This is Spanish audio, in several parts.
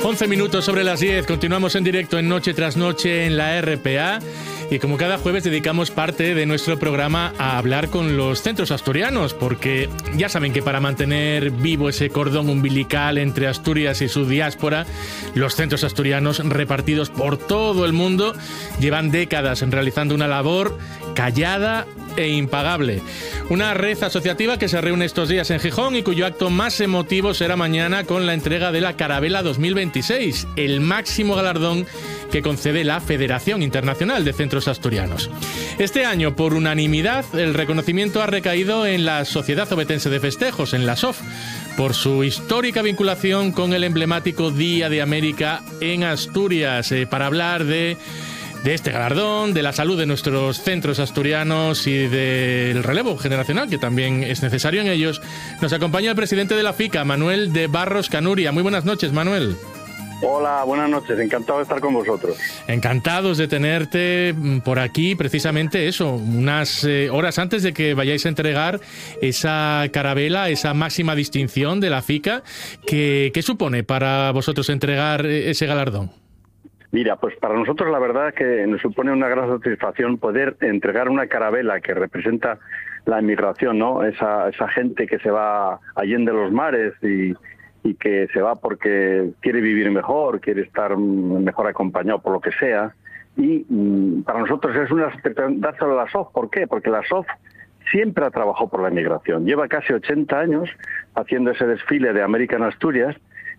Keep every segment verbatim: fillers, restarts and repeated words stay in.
once minutos sobre las diez, continuamos en directo en Noche tras Noche en la R P A y como cada jueves dedicamos parte de nuestro programa a hablar con los centros asturianos, porque ya saben que para mantener vivo ese cordón umbilical entre Asturias y su diáspora, los centros asturianos repartidos por todo el mundo llevan décadas realizando una labor callada e impagable. Una red asociativa que se reúne estos días en Gijón y cuyo acto más emotivo será mañana con la entrega de la Carabela dos mil veintiséis, el máximo galardón que concede la Federación Internacional de Centros Asturianos. Este año, por unanimidad, el reconocimiento ha recaído en la Sociedad Ovetense de Festejos, en la S O F, por su histórica vinculación con el emblemático Día de América en Asturias. Eh, para hablar de de este galardón, de la salud de nuestros centros asturianos y del relevo generacional que también es necesario en ellos, nos acompaña el presidente de la FICA, Manuel de Barros Canuria. Muy buenas noches, Manuel. Hola, buenas noches, encantado de estar con vosotros. Encantados de tenerte por aquí, precisamente eso, unas eh, horas antes de que vayáis a entregar esa carabela, esa máxima distinción de la FICA. ¿Qué, qué supone para vosotros entregar ese galardón? Mira, pues para nosotros la verdad que nos supone una gran satisfacción poder entregar una carabela que representa la emigración, ¿no? Esa, esa gente que se va allende los mares y, y que se va porque quiere vivir mejor, quiere estar mejor acompañado por lo que sea. Y mm, para nosotros es una dárselo a la S O F. ¿Por qué? Porque la S O F siempre ha trabajado por la emigración. Lleva casi ochenta años haciendo ese desfile de América en Asturias.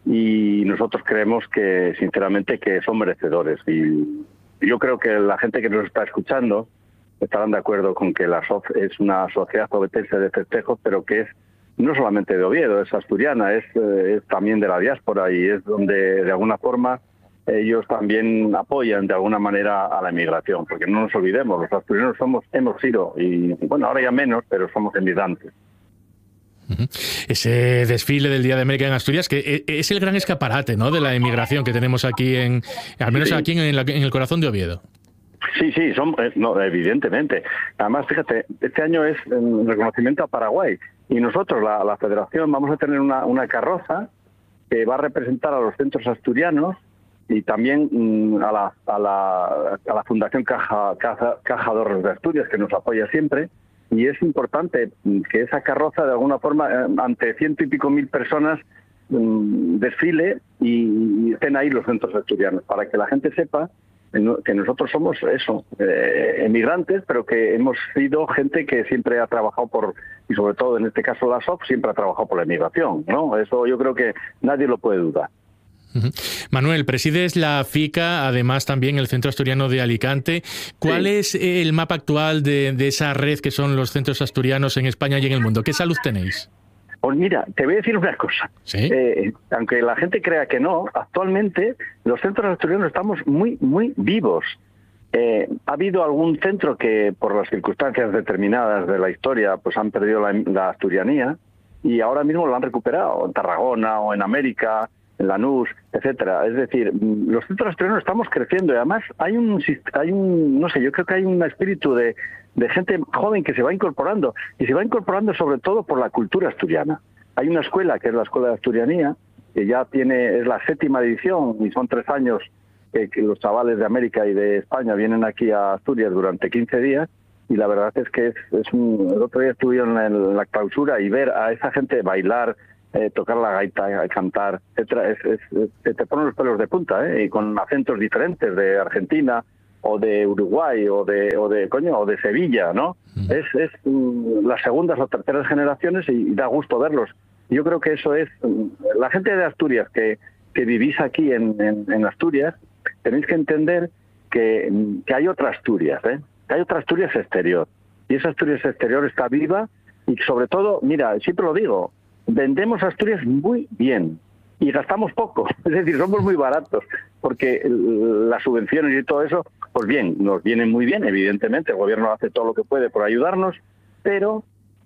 Y nosotros creemos que, sinceramente, que son merecedores. Y yo creo que la gente que nos está escuchando estarán de acuerdo con que la S O F es una sociedad ovetense de festejos, pero que es no solamente de Oviedo, es asturiana, es, es también de la diáspora y es donde, de alguna forma, ellos también apoyan de alguna manera a la emigración. Porque no nos olvidemos, los asturianos somos, hemos sido, y bueno, ahora ya menos, pero somos emigrantes. Ese desfile del Día de América en Asturias, que es el gran escaparate, ¿no?, de la emigración que tenemos aquí, en al menos sí. aquí en, la, en el corazón de Oviedo. Sí, sí, son, no, evidentemente. Además, fíjate, este año es un reconocimiento a Paraguay y nosotros, la, la Federación, vamos a tener una, una carroza que va a representar a los centros asturianos y también mm, a, la, a, la, a la Fundación Caja, Caja, Caja de Ahorros de Asturias, que nos apoya siempre. Y es importante que esa carroza, de alguna forma, ante ciento y pico mil personas, desfile y estén ahí los centros asturianos, para que la gente sepa que nosotros somos eso, eh, emigrantes, pero que hemos sido gente que siempre ha trabajado por, y sobre todo en este caso la S O F, siempre ha trabajado por la emigración, ¿no? Eso yo creo que nadie lo puede dudar. Manuel, presides la FICA, además también el Centro Asturiano de Alicante. ¿Cuál sí. es el mapa actual de, de esa red que son los centros asturianos en España y en el mundo? ¿Qué salud tenéis? Pues mira, te voy a decir una cosa. ¿Sí? Eh, aunque la gente crea que no, actualmente los centros asturianos estamos muy, muy vivos. Eh, ha habido algún centro que por las circunstancias determinadas de la historia pues han perdido la, la asturianía y ahora mismo lo han recuperado en Tarragona o en América, en Lanús, etcétera. Es decir, los centros asturianos estamos creciendo y además hay un, hay un, no sé, yo creo que hay un espíritu de, de gente joven que se va incorporando y se va incorporando sobre todo por la cultura asturiana. Hay una escuela que es la Escuela de Asturianía, que ya tiene, es la séptima edición y son tres años que, que los chavales de América y de España vienen aquí a Asturias durante quince días y la verdad es que es, es un, el otro día estuve en la, en la clausura y ver a esa gente bailar, Eh, tocar la gaita, eh, cantar, etcétera, es, es, es, te ponen los pelos de punta, ¿eh? Y con acentos diferentes de Argentina o de Uruguay o de o de coño o de Sevilla, ¿no? Mm. Es es um, las segundas o terceras generaciones y, y da gusto verlos. Yo creo que eso es um, la gente de Asturias que que vivís aquí en, en, en Asturias, tenéis que entender que, que hay otra Asturias, ¿eh? Que hay otra Asturias exterior y esa Asturias exterior está viva y sobre todo, mira, siempre lo digo. Vendemos Asturias muy bien y gastamos poco, es decir, somos muy baratos, porque las subvenciones y todo eso, pues bien, nos vienen muy bien, evidentemente, el gobierno hace todo lo que puede por ayudarnos, pero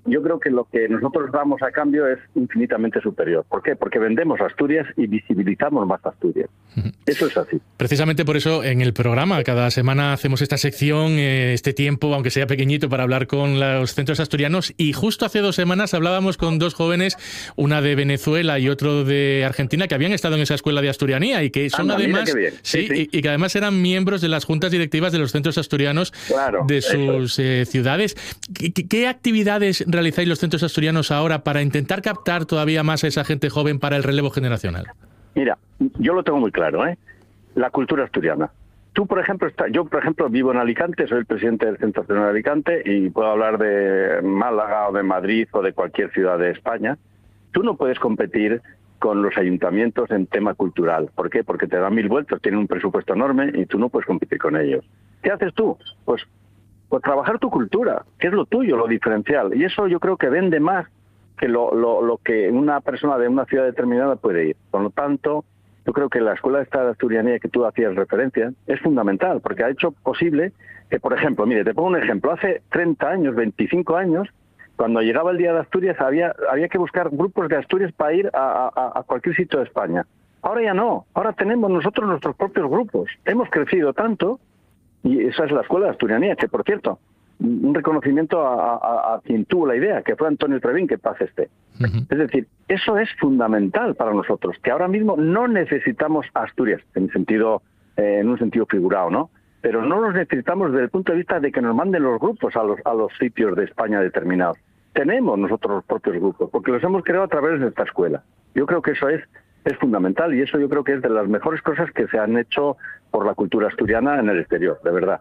yo creo que lo que nosotros damos a cambio es infinitamente superior. ¿Por qué? Porque vendemos Asturias y visibilizamos más Asturias. Eso es así. Precisamente por eso en el programa cada semana hacemos esta sección, eh, este tiempo, aunque sea pequeñito, para hablar con los centros asturianos. Y justo hace dos semanas hablábamos con dos jóvenes, una de Venezuela y otro de Argentina, que habían estado en esa escuela de asturianía y que son Anda, además sí, sí, sí. Y, y que además eran miembros de las juntas directivas de los centros asturianos claro, de sus eh, ciudades. ¿Qué, ¿Qué actividades realizáis los centros asturianos ahora para intentar captar todavía más a esa gente joven para el relevo generacional? Mira, yo lo tengo muy claro, ¿eh? La cultura asturiana. Tú, por ejemplo, está, yo, por ejemplo, vivo en Alicante, soy el presidente del Centro Asturiano de Alicante y puedo hablar de Málaga o de Madrid o de cualquier ciudad de España. Tú no puedes competir con los ayuntamientos en tema cultural. ¿Por qué? Porque te dan mil vueltos, tienen un presupuesto enorme y tú no puedes competir con ellos. ¿Qué haces tú? Pues, pues trabajar tu cultura, que es lo tuyo, lo diferencial. Y eso yo creo que vende más que lo, lo, lo que una persona de una ciudad determinada puede ir. Por lo tanto, yo creo que la escuela esta de asturianía que tú hacías referencia es fundamental, porque ha hecho posible que, por ejemplo, mire, te pongo un ejemplo, hace treinta años, veinticinco años, cuando llegaba el Día de Asturias había, había que buscar grupos de Asturias para ir a, a, a cualquier sitio de España. Ahora ya no, ahora tenemos nosotros nuestros propios grupos. Hemos crecido tanto, y esa es la escuela de asturianía, que por cierto, un reconocimiento a, a, a quien tuvo la idea, que fue Antonio Trevín, que paz esté. Uh-huh. Es decir, eso es fundamental para nosotros, que ahora mismo no necesitamos Asturias, en sentido, eh, en un sentido figurado, ¿no? Pero no los necesitamos desde el punto de vista de que nos manden los grupos a los, a los sitios de España determinados. Tenemos nosotros los propios grupos, porque los hemos creado a través de esta escuela. Yo creo que eso es, es fundamental y eso yo creo que es de las mejores cosas que se han hecho por la cultura asturiana en el exterior, de verdad.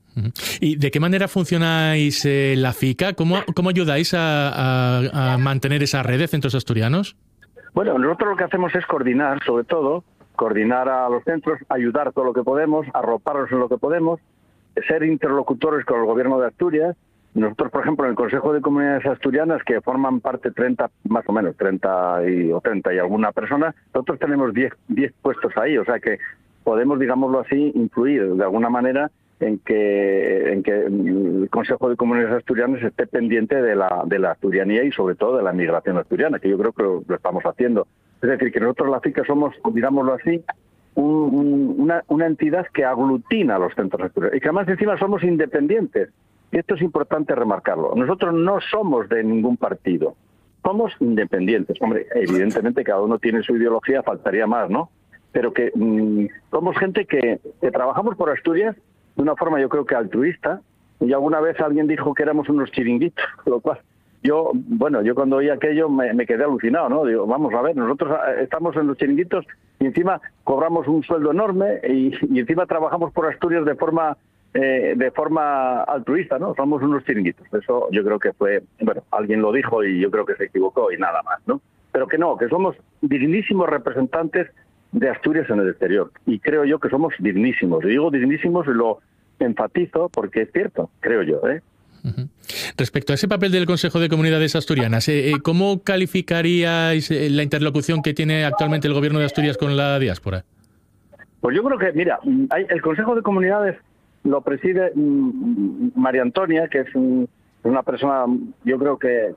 ¿Y de qué manera funcionáis eh, la FICA? ¿Cómo, cómo ayudáis a, a, a mantener esa red de centros asturianos? Bueno, nosotros lo que hacemos es coordinar, sobre todo, coordinar a los centros, ayudar todo lo que podemos, arroparlos en lo que podemos, ser interlocutores con el gobierno de Asturias. Nosotros, por ejemplo, en el Consejo de Comunidades Asturianas, que forman parte treinta, más o menos, treinta y, o treinta y alguna persona, nosotros tenemos diez, diez puestos ahí, o sea que podemos, digámoslo así, influir de alguna manera en que en que el Consejo de Comunidades Asturianas esté pendiente de la de la asturianía y sobre todo de la migración asturiana, que yo creo que lo, lo estamos haciendo. Es decir, que nosotros la FICA somos, digámoslo así, un, un, una, una entidad que aglutina a los centros asturianos y que además encima somos independientes. Y esto es importante remarcarlo. Nosotros no somos de ningún partido, somos independientes. Hombre, evidentemente cada uno tiene su ideología, faltaría más, ¿no? Pero que mmm, somos gente que, que trabajamos por Asturias de una forma yo creo que altruista, y alguna vez alguien dijo que éramos unos chiringuitos, lo cual yo, bueno, yo cuando oí aquello me, me quedé alucinado, ¿no? Digo, vamos a ver, nosotros estamos en los chiringuitos y encima cobramos un sueldo enorme y, y encima trabajamos por Asturias de forma eh, de forma altruista, ¿no? Somos unos chiringuitos. Eso yo creo que fue, bueno, alguien lo dijo y yo creo que se equivocó y nada más, ¿no? Pero que no, que somos dignísimos representantes de Asturias en el exterior. Y creo yo que somos dignísimos. Y digo dignísimos y lo enfatizo porque es cierto, creo yo, ¿eh? Uh-huh. Respecto a ese papel del Consejo de Comunidades Asturianas, eh, ¿cómo calificaríais la interlocución que tiene actualmente el Gobierno de Asturias con la diáspora? Pues yo creo que, mira, hay, el Consejo de Comunidades lo preside um, María Antonia, que es un, una persona, yo creo que,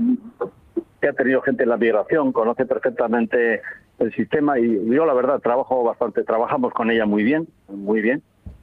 que ha tenido gente en la migración, conoce perfectamente el sistema y yo la verdad trabajo bastante, trabajamos con ella muy bien, muy bien.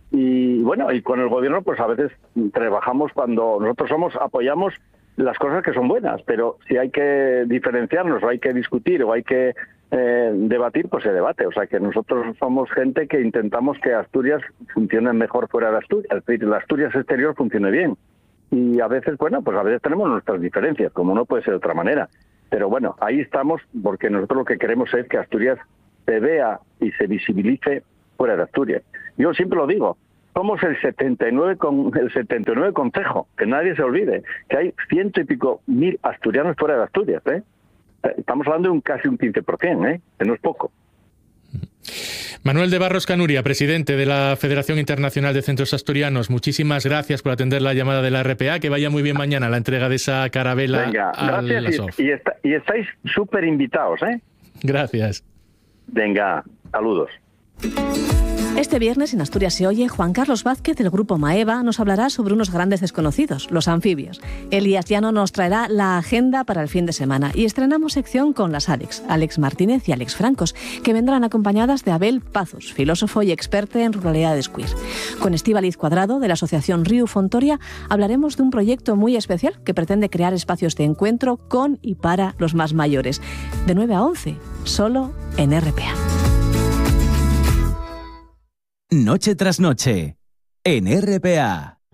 Y bueno, y con el gobierno pues a veces trabajamos cuando nosotros somos, apoyamos las cosas que son buenas, pero si hay que diferenciarnos o hay que discutir o hay que eh, debatir, pues se debate. O sea que nosotros somos gente que intentamos que Asturias funcione mejor fuera de Asturias, es decir, la Asturias exterior funcione bien. Y a veces, bueno, pues a veces tenemos nuestras diferencias, como no puede ser de otra manera. Pero bueno, ahí estamos porque nosotros lo que queremos es que Asturias se vea y se visibilice fuera de Asturias. Yo siempre lo digo, somos el setenta y nueve con el setenta y nueve concejo, que nadie se olvide, que hay ciento y pico mil asturianos fuera de Asturias, ¿eh? Estamos hablando de un casi un quince por ciento, ¿eh? Que no es poco. Manuel de Barros Canuria, presidente de la Federación Internacional de Centros Asturianos, muchísimas gracias por atender la llamada de la R P A, que vaya muy bien mañana la entrega de esa carabela. Venga, al gracias y, y, está, y estáis súper invitados, ¿eh? Gracias. Venga, saludos. Este viernes en Asturias se oye, Juan Carlos Vázquez del grupo Maeva nos hablará sobre unos grandes desconocidos, los anfibios. Elías Llano nos traerá la agenda para el fin de semana y estrenamos sección con las Alex, Alex Martínez y Alex Francos, que vendrán acompañadas de Abel Pazos, filósofo y experto en ruralidades queer. Con Estíbaliz Cuadrado de la asociación Riu Fontoria hablaremos de un proyecto muy especial que pretende crear espacios de encuentro con y para los más mayores. De nueve a once, solo en R P A. Noche tras noche, en R P A.